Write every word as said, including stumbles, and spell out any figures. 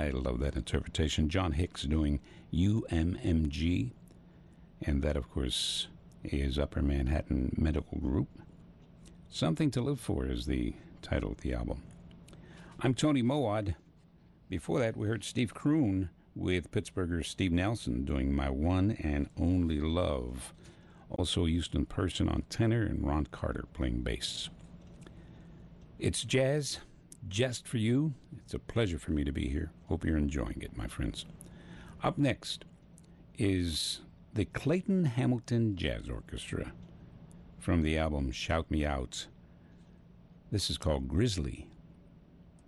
title of that interpretation. John Hicks doing U M M G. And that, of course, is Upper Manhattan Medical Group. Something to Live For is the title of the album. I'm Tony Mowat. Before that, we heard Steve Kroon with Pittsburgher Steve Nelson doing My One and Only Love. Also Houston Person on tenor and Ron Carter playing bass. It's jazz, just for you. It's a pleasure for me to be here. Hope you're enjoying it, my friends. Up next is the Clayton Hamilton Jazz Orchestra from the album Shout Me Out. This is called Grizzly.